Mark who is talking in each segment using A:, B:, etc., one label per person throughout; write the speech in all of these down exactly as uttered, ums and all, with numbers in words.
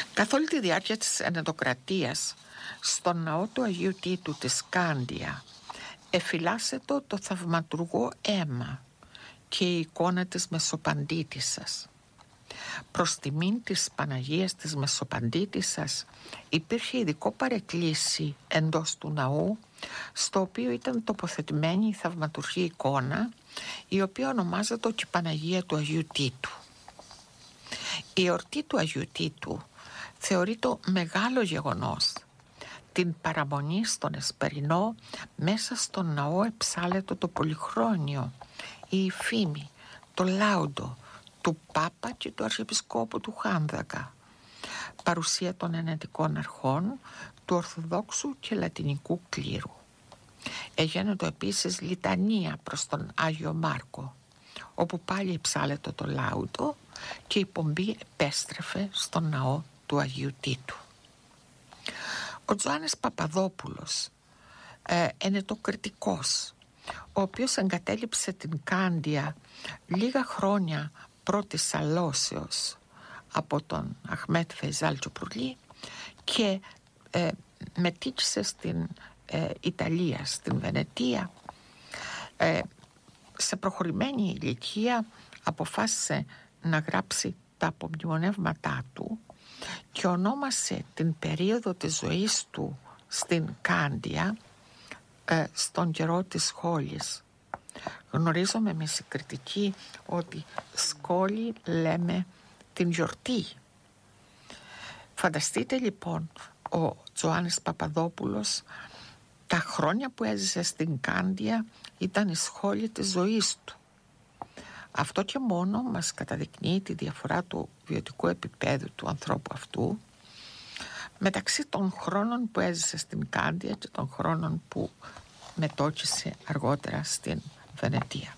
A: Καθ' όλη τη διάρκεια της ενετοκρατίας, στον ναό του Αγίου Τίτου της Κάντια εφυλάσσετο το θαυματουργό αίμα και η εικόνα της Μεσοπαντήτισσας. Προς τιμήν της Παναγίας της Μεσοπαντήτισσας υπήρχε ειδικό παρεκκλήσι εντός του ναού, στο οποίο ήταν τοποθετημένη η θαυματουργή εικόνα, η οποία ονομάζεται και Παναγία του Αγίου Τίτου. Η εορτή του Αγίου Τίτου θεωρείται μεγάλο γεγονός. Την παραμονή στον Εσπερινό μέσα στον ναό εψάλετο το πολυχρόνιο, η φήμη, το λάουντο του Πάπα και του Αρχιεπισκόπου του Χάνδακα, παρουσία των ενετικών αρχών, του Ορθοδόξου και Λατινικού κλήρου. Εγένετο επίσης λιτανία προς τον Άγιο Μάρκο, όπου πάλι εψάλετο το λάουντο και η πομπή επέστρεφε στον ναό του Αγίου Τίτου. Ο Τζοάννης Παπαδόπουλος, ε, ενετοκριτικός, ο οποίος εγκατέλειψε την Κάντια λίγα χρόνια πρώτης αλώσεως από τον Αχμέτ Φεϊζάλ Τσοπρουλή και ε, μετήκησε στην ε, Ιταλία, στην Βενετία. Ε, σε προχωρημένη ηλικία αποφάσισε να γράψει τα απομνημονεύματά του και ονόμασε την περίοδο της ζωής του στην Κάντια ε, στον καιρό της σχόλης. Γνωρίζουμε με συγκριτική ότι σκόλη λέμε την γιορτή. Φανταστείτε λοιπόν ο Τζοάννης Παπαδόπουλος, τα χρόνια που έζησε στην Κάντια ήταν η σχόλη της ζωής του. Αυτό και μόνο μας καταδεικνύει τη διαφορά του βιωτικού επίπεδου του ανθρώπου αυτού μεταξύ των χρόνων που έζησε στην Κάντια και των χρόνων που μετόχησε αργότερα στην Βενετία.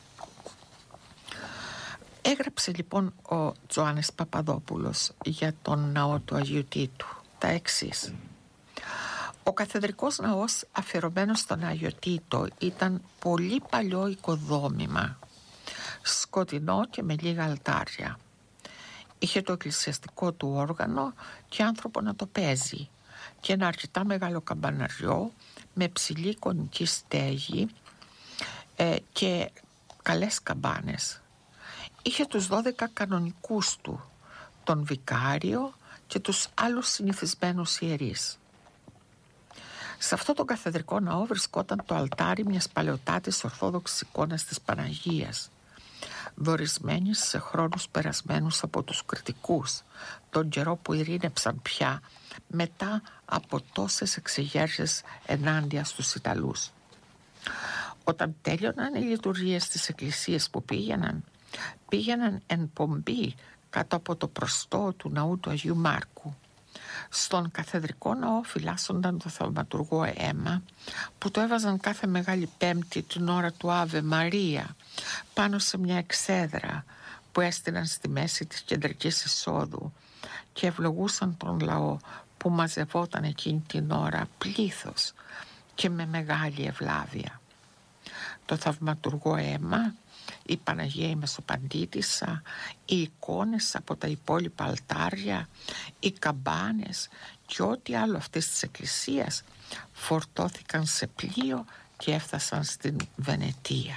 A: Έγραψε λοιπόν ο Τζοάννης Παπαδόπουλος για τον ναό του Αγίου Τίτου τα εξής. Ο καθεδρικός ναός αφιερωμένος στον Άγιο Τίτο ήταν πολύ παλιό οικοδόμημα, σκοτεινό και με λίγα αλτάρια. Είχε το εκκλησιαστικό του όργανο και άνθρωπο να το παίζει και ένα αρκετά μεγάλο καμπαναριό με ψηλή κονική στέγη ε, και καλές καμπάνες. Είχε τους δώδεκα κανονικούς του, τον βικάριο και τους άλλους συνηθισμένους ιερείς. Σε αυτό το καθεδρικό ναό βρισκόταν το αλτάρι μιας παλαιοτάτης ορθόδοξης εικόνας της Παναγίας, δορισμένης σε χρόνους περασμένους από τους κριτικούς, τον καιρό που ειρήνεψαν πια μετά από τόσες εξεγέρσεις ενάντια στους Ιταλούς. Όταν τέλειωναν οι λειτουργίες της εκκλησίας που πήγαιναν, πήγαιναν εν πομπή κάτω από το προστό του ναού του Αγίου Μάρκου. Στον καθεδρικό ναό φυλάσσονταν το θαυματουργό αίμα που το έβαζαν κάθε Μεγάλη Πέμπτη την ώρα του Άβε Μαρία πάνω σε μια εξέδρα που έστειναν στη μέση της κεντρικής εισόδου και ευλογούσαν τον λαό που μαζευόταν εκείνη την ώρα πλήθος και με μεγάλη ευλάβεια. Το θαυματουργό αίμα, η Παναγία η Μεσοπαντήτισσα, οι εικόνες από τα υπόλοιπα αλτάρια, οι καμπάνες και ό,τι άλλο αυτής της εκκλησίας φορτώθηκαν σε πλοίο και έφτασαν στην Βενετία.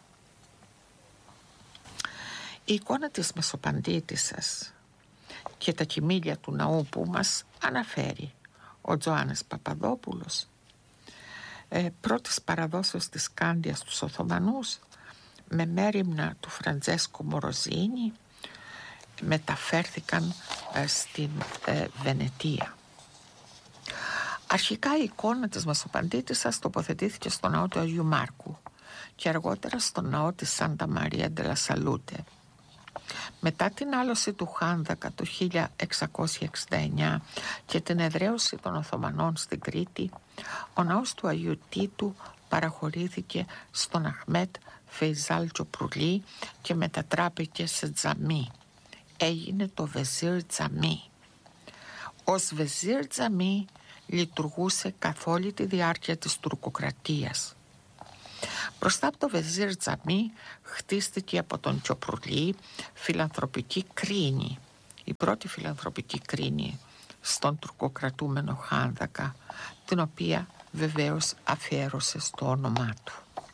A: Η εικόνα της Μεσοπαντήτισσας και τα κοιμήλια του ναού που μας αναφέρει ο Τζοάννης Παπαδόπουλος, ε, πρώτης παραδόσεως της Κάντιας στους Οθωμανούς, με μέριμνα του Φραντζέσκο Μοροζίνη, μεταφέρθηκαν ε, στην ε, Βενετία. Αρχικά η εικόνα της Μεσοπαντήτισσας τοποθετήθηκε στο ναό του Αγίου Μάρκου και αργότερα στο ναό της Σάντα Μαρία ντε λα Σαλούτε. Μετά την άλωση του Χάνδακα το χίλια εξακόσια εξήντα εννιά και την εδραίωση των Οθωμανών στην Κρήτη, ο ναός του Αγίου Τίτου παραχωρήθηκε στον Αχμέτ Φεϊζάλ Τσοπρουλή και μετατράπηκε σε τζαμί. Έγινε το Βεζίρ Τζαμί. Ως Βεζίρ Τζαμί λειτουργούσε καθ' όλη τη διάρκεια της τουρκοκρατίας. Μπροστά από το Βεζίρ Τζαμί χτίστηκε από τον Τσοπρουλή φιλανθρωπική κρίνη, η πρώτη φιλανθρωπική κρίνη στον τουρκοκρατούμενο Χάνδακα, την οποία βεβαίως αφιέρωσε στο όνομά του.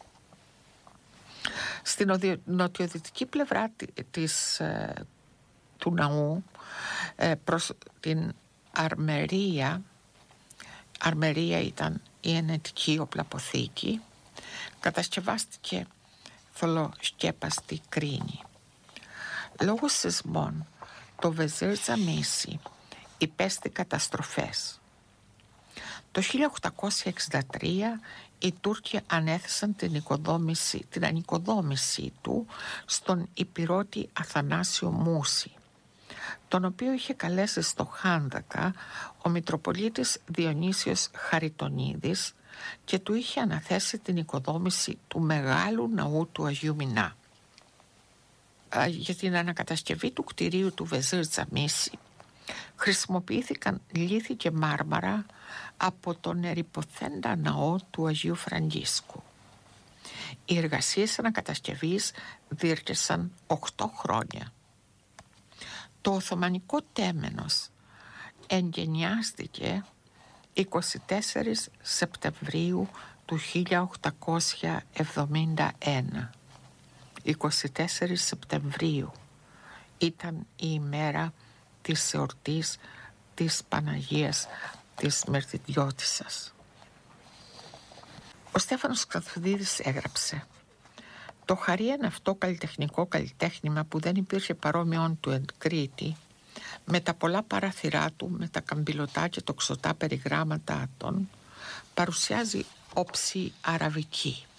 A: Στην νοτιοδυτική πλευρά της, του ναού, προς την Αρμερία, Αρμερία ήταν η ενετική οπλαποθήκη, κατασκευάστηκε θολοσκέπαστη κρίνη. Λόγω σεισμών το Βεζίρ Τζαμίσι υπέστη καταστροφές. Το χίλια οκτακόσια εξήντα τρία οι Τούρκοι ανέθεσαν την, οικοδόμηση, την ανοικοδόμησή του στον υπηρώτη Αθανάσιο Μούση, τον οποίο είχε καλέσει στο Χάνδακα ο Μητροπολίτης Διονύσιος Χαριτονίδης και του είχε αναθέσει την οικοδόμηση του μεγάλου ναού του Αγίου Μινά. Για την ανακατασκευή του κτηρίου του Βεζίρ Τζαμίσι χρησιμοποιήθηκαν λίθη και μάρμαρα από τον ερειποθέντα ναό του Αγίου Φραγκίσκου. Οι εργασίες ανακατασκευής διήρκεσαν οκτώ χρόνια. Το Οθωμανικό τέμενος εγκαινιάστηκε εικοστή τέταρτη Σεπτεμβρίου του χίλια οκτακόσια εβδομήντα ένα. εικοστή τέταρτη Σεπτεμβρίου ήταν η ημέρα της εορτής της Παναγίας της Μερθυντιώτισσας. Ο Στέφανος Καθοδίδης έγραψε: «Το χαρίεν αυτό καλλιτεχνικό καλλιτέχνημα που δεν υπήρχε παρόμοιον του εν Κρήτη, με τα πολλά παραθυρά του, με τα καμπυλωτά και τοξωτά περιγράμματα των, παρουσιάζει όψη αραβική.